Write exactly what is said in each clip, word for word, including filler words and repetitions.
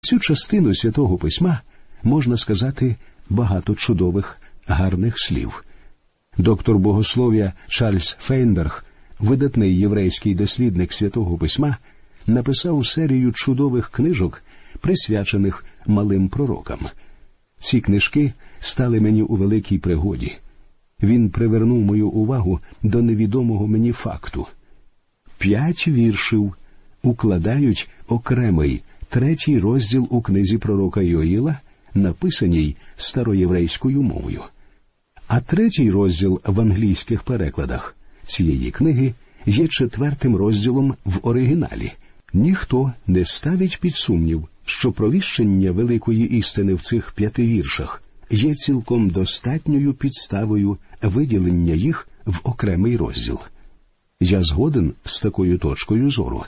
Цю частину Святого Письма можна сказати багато чудових, гарних слів. Доктор богослов'я Чарльз Фейнберг, видатний єврейський дослідник Святого Письма, написав серію чудових книжок, присвячених малим пророкам. Ці книжки стали мені у великій пригоді. Він привернув мою увагу до невідомого мені факту. П'ять віршів укладають окремий третій розділ у книзі пророка Йоїла, написаній староєврейською мовою. А третій розділ в англійських перекладах цієї книги є четвертим розділом в оригіналі. Ніхто не ставить під сумнів, що провіщення великої істини в цих п'яти віршах є цілком достатньою підставою виділення їх в окремий розділ. Я згоден з такою точкою зору.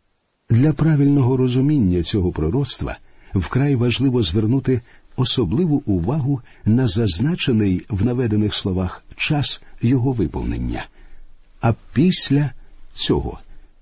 Для правильного розуміння цього пророцтва вкрай важливо звернути особливу увагу на зазначений в наведених словах час його виповнення. А після цього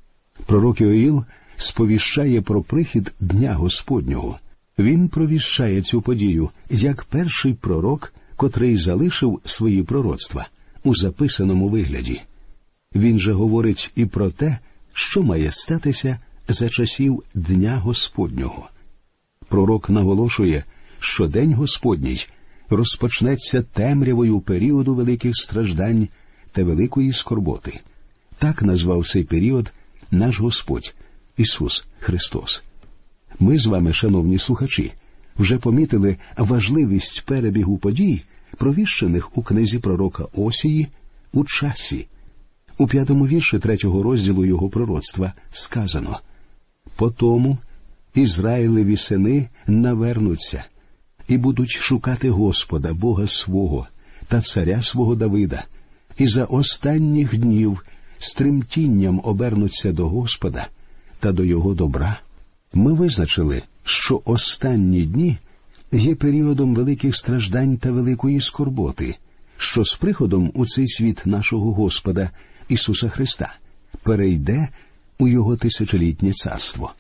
пророк Йоїл сповіщає про прихід Дня Господнього. Він провіщає цю подію як перший пророк, котрий залишив свої пророцтва у записаному вигляді. Він же говорить і про те, що має статися за часів Дня Господнього. Пророк наголошує, що День Господній розпочнеться темрявою періоду великих страждань та великої скорботи. Так назвав цей період наш Господь Ісус Христос. Ми з вами, шановні слухачі, вже помітили важливість перебігу подій, провіщених у книзі пророка Осії у часі. У п'ятому вірші третього розділу його пророцтва сказано: «Потому Ізраїлеві сини навернуться і будуть шукати Господа, Бога свого та царя свого Давида, і за останніх днів з тремтінням обернуться до Господа та до Його добра». Ми визначили, що останні дні є періодом великих страждань та великої скорботи, що з приходом у цей світ нашого Господа Ісуса Христа перейде у Його тисячолітнє царство.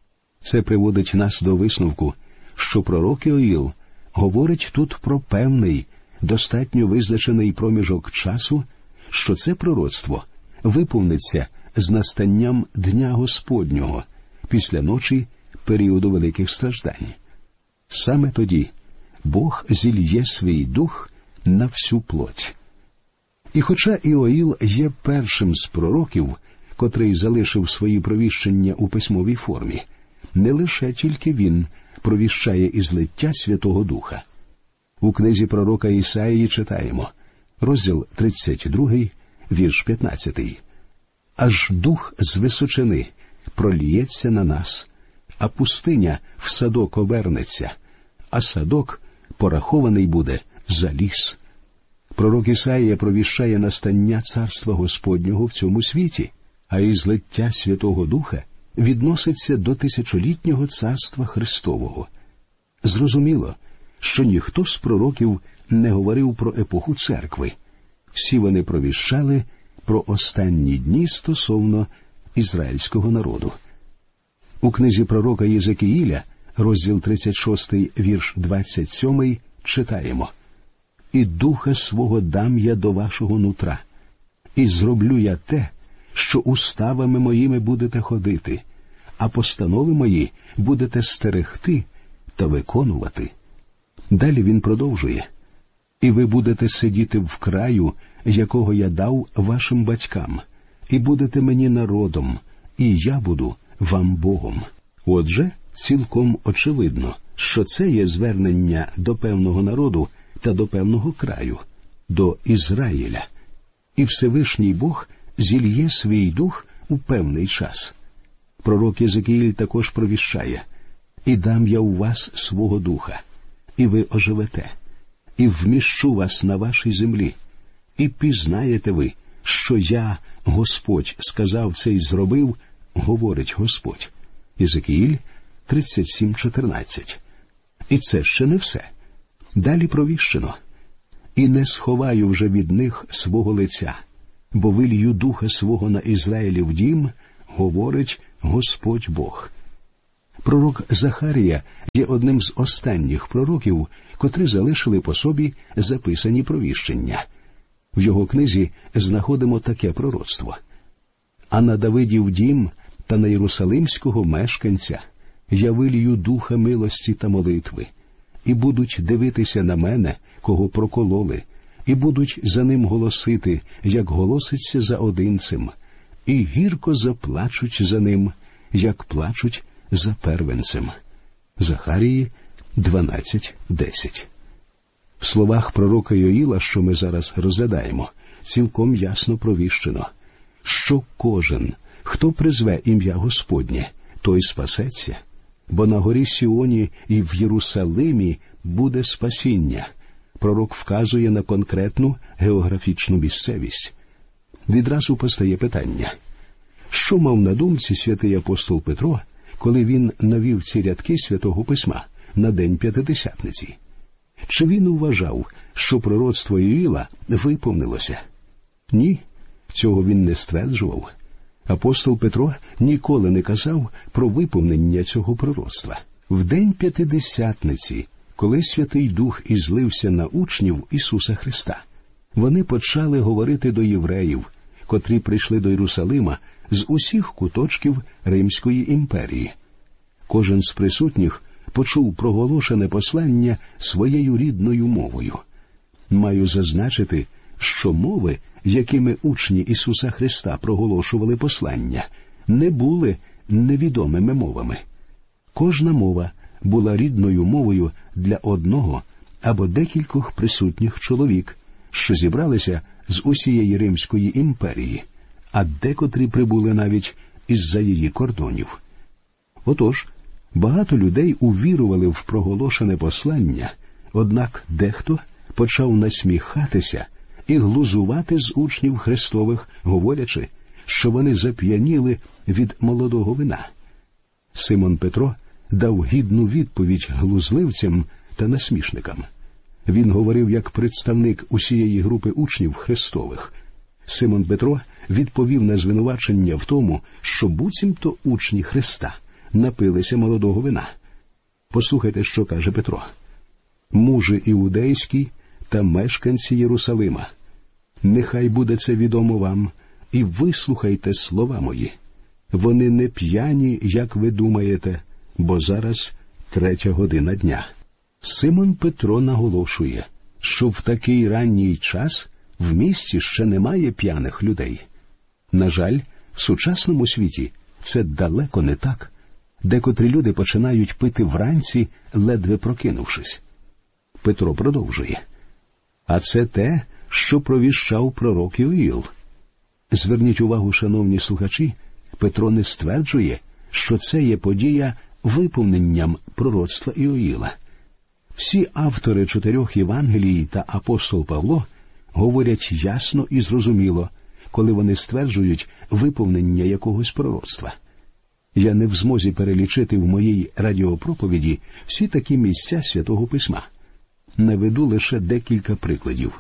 Це приводить нас до висновку, що пророк Йоїл говорить тут про певний, достатньо визначений проміжок часу, що це пророцтво виповниться з настанням Дня Господнього, після ночі періоду великих страждань. Саме тоді Бог зільє свій дух на всю плоть. І хоча Іоїл є першим з пророків, котрий залишив свої провіщення у письмовій формі, не лише тільки він провіщає і злиття Святого Духа. У книзі пророка Ісаїї читаємо, розділ тридцять другий, вірш п'ятнадцятий. «Аж дух з височини проліється на нас, а пустиня в садок обернеться, а садок порахований буде за ліс». Пророк Ісаїя провіщає настання Царства Господнього в цьому світі, а і злиття Святого Духа відноситься до тисячолітнього Царства Христового. Зрозуміло, що ніхто з пророків не говорив про епоху церкви. Всі вони провіщали про останні дні стосовно ізраїльського народу. У книзі пророка Єзекіїля, розділ тридцять шостий, вірш двадцять сьомий, читаємо: «І духа свого дам я до вашого нутра, і зроблю я те, що уставами моїми будете ходити, а постанови мої будете стерегти та виконувати». Далі він продовжує: «І ви будете сидіти в краю, якого я дав вашим батькам, і будете мені народом, і я буду вам Богом». Отже, цілком очевидно, що це є звернення до певного народу та до певного краю, до Ізраїля. І Всевишній Бог зільє свій дух у певний час. Пророк Єзекіїль також провіщає: «І дам я у вас свого духа, і ви оживете, і вміщу вас на вашій землі, і пізнаєте ви, що я, Господь, сказав це і зробив, говорить Господь». Єзекіїль тридцять сім чотирнадцять. І це ще не все. Далі провіщено: «І не сховаю вже від них свого лиця, бо вилью духа свого на Ізраїлів дім, говорить Господь Бог». Пророк Захарія є одним з останніх пророків, котрі залишили по собі записані провіщення. В його книзі знаходимо таке пророцтво. «А на Давидів дім та на Єрусалимського мешканця я вилію духа милості та молитви, і будуть дивитися на мене, кого прокололи, і будуть за ним голосити, як голоситься за одинцем, і гірко заплачуть за ним, як плачуть за первенцем». Захарії дванадцять десять. В словах пророка Йоїла, що ми зараз розглядаємо, цілком ясно провіщено, що кожен, хто призве ім'я Господнє, той спасеться, бо на горі Сіоні і в Єрусалимі буде спасіння. Пророк вказує на конкретну географічну місцевість. Відразу постає питання, що мав на думці святий апостол Петро, коли він навів ці рядки Святого Письма на День П'ятидесятниці? Чи він вважав, що пророцтво Йоїла виповнилося? Ні, цього він не стверджував. Апостол Петро ніколи не казав про виповнення цього пророцтва. В День П'ятидесятниці, коли Святий Дух ізлився на учнів Ісуса Христа, вони почали говорити до євреїв, котрі прийшли до Єрусалима з усіх куточків Римської імперії. Кожен з присутніх почув проголошене послання своєю рідною мовою. Маю зазначити, що мови, якими учні Ісуса Христа проголошували послання, не були невідомими мовами. Кожна мова була рідною мовою для одного або декількох присутніх чоловік, що зібралися з усієї Римської імперії, а декотрі прибули навіть із-за її кордонів. Отож, багато людей увірували в проголошене послання, однак дехто почав насміхатися і глузувати з учнів Христових, говорячи, що вони зап'яніли від молодого вина. Симон Петро дав гідну відповідь глузливцям та насмішникам. Він говорив як представник усієї групи учнів Христових. Симон Петро відповів на звинувачення в тому, що буцімто учні Христа напилися молодого вина. Послухайте, що каже Петро. «Мужи іудейські та мешканці Єрусалима, нехай буде це відомо вам, і вислухайте слова мої. Вони не п'яні, як ви думаєте, бо зараз третя година дня». Симон Петро наголошує, що в такий ранній час в місті ще немає п'яних людей. На жаль, в сучасному світі це далеко не так. Декотрі люди починають пити вранці, ледве прокинувшись. Петро продовжує. А це те, що провіщав пророк Йоїл. Зверніть увагу, шановні слухачі, Петро не стверджує, що це є подія виповненням пророцтва Йоїла. Всі автори чотирьох Євангелій та апостол Павло говорять ясно і зрозуміло, коли вони стверджують виповнення якогось пророцтва. Я не в змозі перелічити в моїй радіопроповіді всі такі місця Святого Письма. Наведу лише декілька прикладів.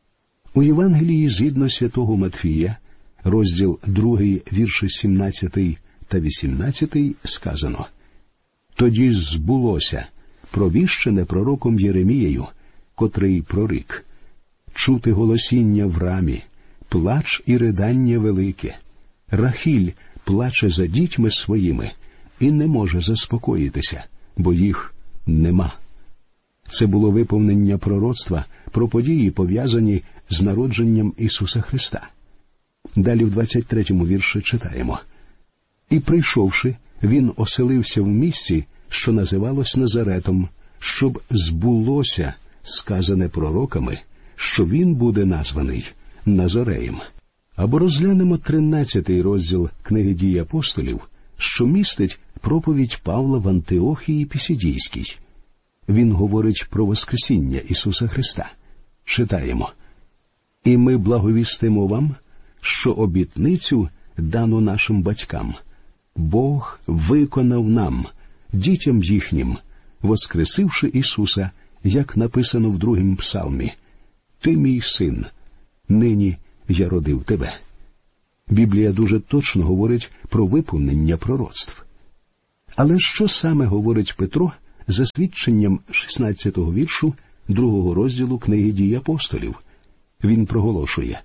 У Євангелії згідно Святого Матфія, розділ другий, вірші сімнадцятий та вісімнадцятий, сказано: «Тоді збулося провіщене пророком Єремією, котрий прорік: чути голосіння в рамі, плач і ридання велике. Рахіль плаче за дітьми своїми і не може заспокоїтися, бо їх нема». Це було виповнення пророцтва про події, пов'язані з народженням Ісуса Христа. Далі в двадцять третьому вірші читаємо: «І прийшовши, він оселився в місці, що називалось Назаретом, щоб збулося сказане пророками, що він буде названий Назареєм». Або розглянемо тринадцятий розділ книги «Дій апостолів», що містить проповідь Павла в Антиохії Пісідійській. Він говорить про воскресіння Ісуса Христа. Читаємо: «І ми благовістимо вам, що обітницю дану нашим батькам Бог виконав нам, дітям їхнім, воскресивши Ісуса, як написано в другім псалмі: «Ти мій син, нині я родив тебе». Біблія дуже точно говорить про виповнення пророцтв. Але що саме говорить Петро за свідченням шістнадцятого віршу другого розділу книги «Дій апостолів». Він проголошує: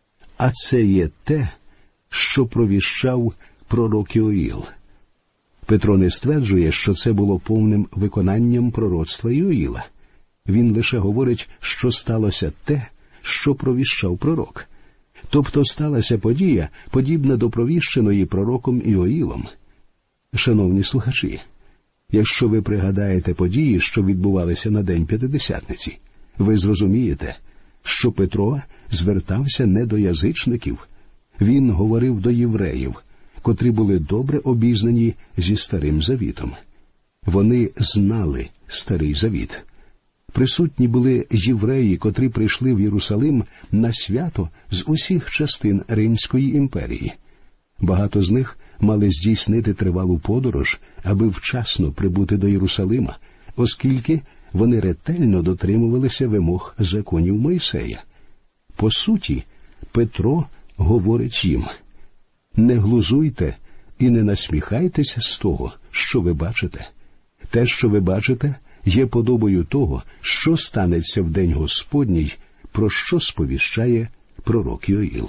«А це є те, що провіщав пророк Йоїл». Петро не стверджує, що це було повним виконанням пророцтва Йоїла. Він лише говорить, що сталося те, що провіщав пророк. Тобто сталася подія, подібна до провіщеної пророком Йоїлом. Шановні слухачі, якщо ви пригадаєте події, що відбувалися на День П'ятидесятниці, ви зрозумієте, що Петро звертався не до язичників. Він говорив до євреїв, котрі були добре обізнані зі Старим Завітом. Вони знали Старий Завіт. Присутні були євреї, котрі прийшли в Єрусалим на свято з усіх частин Римської імперії. Багато з них мали здійснити тривалу подорож, аби вчасно прибути до Єрусалима, оскільки вони ретельно дотримувалися вимог законів Мойсея. По суті, Петро говорить їм: «Не глузуйте і не насміхайтеся з того, що ви бачите. Те, що ви бачите, є подобою того, що станеться в день Господній, про що сповіщає пророк Йоїл».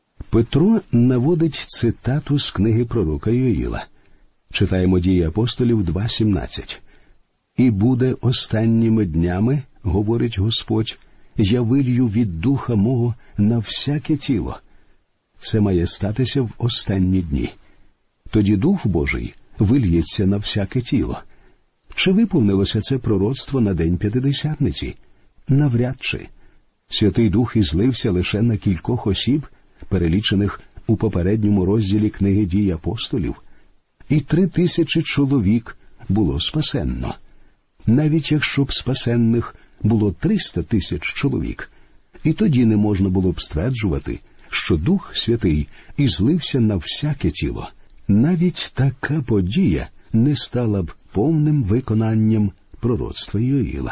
Петро наводить цитату з книги пророка Йоїла. Читаємо «Дії апостолів» два сімнадцять. «І буде останніми днями, — говорить Господь, — я вилью від духа мого на всяке тіло». Це має статися в останні дні. Тоді Дух Божий вильється на всяке тіло. Чи виповнилося це пророцтво на День П'ятидесятниці? Навряд чи. Святий Дух ізлився лише на кількох осіб, перелічених у попередньому розділі книги «Дій апостолів». І три тисячі чоловік було спасенно. Навіть якщо б спасенних було триста тисяч чоловік, і тоді не можна було б стверджувати, що Дух Святий ізлився на всяке тіло. Навіть така подія не стала б повним виконанням пророцтва Йоїла.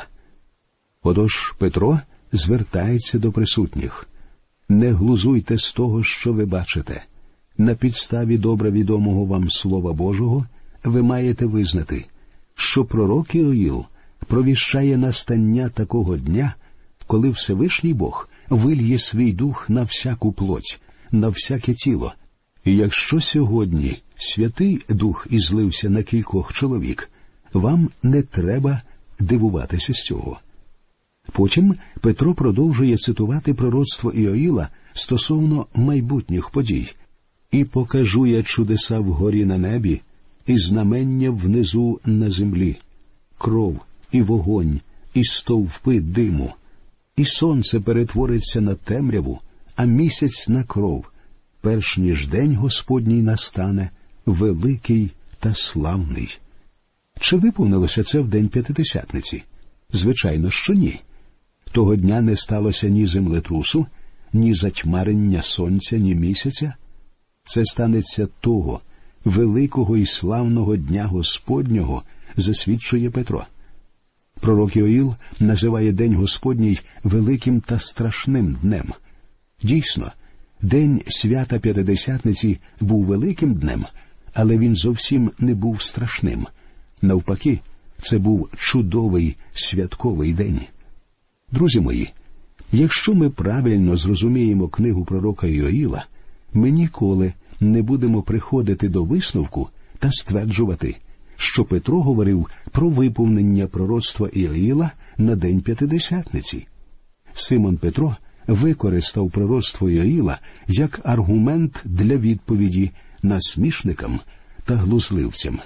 Отож Петро звертається до присутніх: «Не глузуйте з того, що ви бачите. На підставі добре відомого вам Слова Божого ви маєте визнати, що пророк Йоїл провіщає настання такого дня, коли Всевишній Бог вильє свій дух на всяку плоть, на всяке тіло. І якщо сьогодні Святий Дух ізлився на кількох чоловік, вам не треба дивуватися з цього». Потім Петро продовжує цитувати пророцтво Йоїла стосовно майбутніх подій. «І покажу я чудеса вгорі на небі, і знамення внизу на землі, кров і вогонь, і стовпи диму. І сонце перетвориться на темряву, а місяць на кров, перш ніж день Господній настане, великий та славний». Чи виповнилося це в День П'ятидесятниці? Звичайно, що ні. Того дня не сталося ні землетрусу, ні затьмарення сонця, ні місяця. Це станеться того великого і славного дня Господнього, засвідчує Петро. Пророк Йоїл називає День Господній великим та страшним днем. Дійсно, День свята П'ятидесятниці був великим днем, але він зовсім не був страшним. Навпаки, це був чудовий святковий день. Друзі мої, якщо ми правильно зрозуміємо книгу пророка Йоїла, ми ніколи не будемо приходити до висновку та стверджувати, що Петро говорив про виповнення пророцтва Йоїла на День П'ятидесятниці. Симон Петро використав пророцтво Йоїла як аргумент для відповіді насмішникам та глузливцям.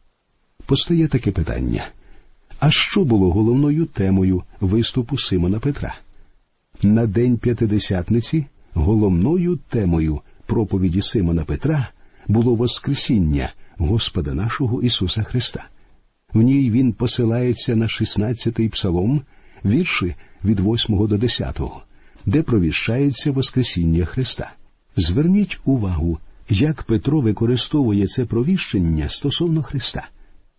Постає таке питання: а що було головною темою виступу Симона Петра? На День П'ятидесятниці головною темою проповіді Симона Петра було Воскресіння Господа нашого Ісуса Христа. В ній він посилається на шістнадцятий псалом, вірші від восьмого до десятого, де провіщається Воскресіння Христа. Зверніть увагу, як Петро використовує це провіщення стосовно Христа.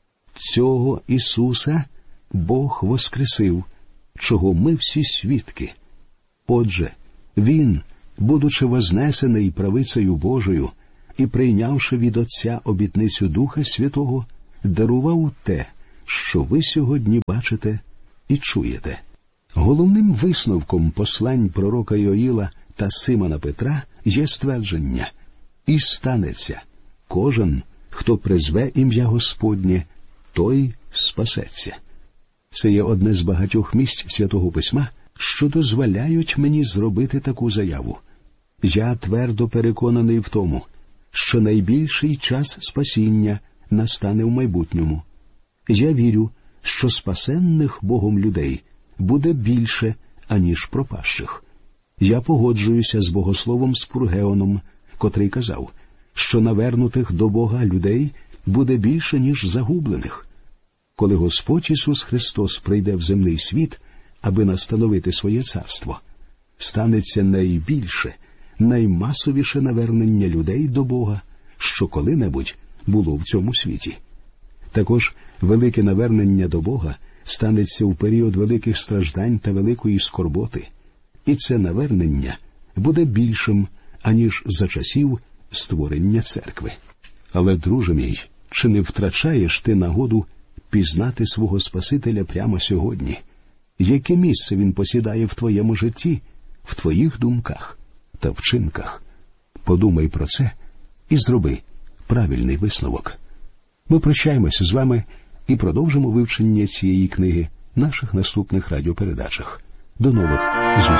«Цього Ісуса Бог воскресив, чого ми всі свідки. Отже, Він, будучи вознесений правицею Божою і прийнявши від Отця обітницю Духа Святого, дарував те, що ви сьогодні бачите і чуєте. Головним висновком послань пророка Йоїла та Симона Петра є ствердження «І станеться, кожен, хто призве ім'я Господнє, той спасеться». Це є одне з багатьох місць Святого Письма, що дозволяють мені зробити таку заяву. Я твердо переконаний в тому, що найбільший час спасіння настане в майбутньому. Я вірю, що спасенних Богом людей буде більше, аніж пропащих. Я погоджуюся з богословом Спургеоном, котрий казав, що навернутих до Бога людей буде більше, ніж загублених. Коли Господь Ісус Христос прийде в земний світ, аби настановити своє царство, станеться найбільше, наймасовіше навернення людей до Бога, що коли-небудь було в цьому світі. Також велике навернення до Бога станеться у період великих страждань та великої скорботи, і це навернення буде більшим, аніж за часів створення церкви. Але, друже мій, чи не втрачаєш ти нагоду пізнати свого Спасителя прямо сьогодні? Яке місце Він посідає в твоєму житті, в твоїх думках та вчинках? Подумай про це і зроби правильний висновок. Ми прощаємося з вами і продовжимо вивчення цієї книги в наших наступних радіопередачах. До нових зустрічей.